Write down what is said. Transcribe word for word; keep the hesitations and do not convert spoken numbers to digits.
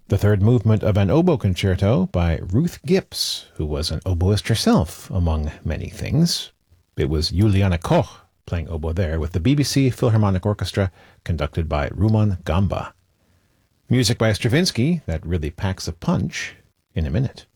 The third movement of an oboe concerto by Ruth Gips, who was an oboist herself, among many things. It was Juliana Koch playing oboe there with the B B C Philharmonic Orchestra, conducted by Ruman Gamba. Music by Stravinsky that really packs a punch in a minute.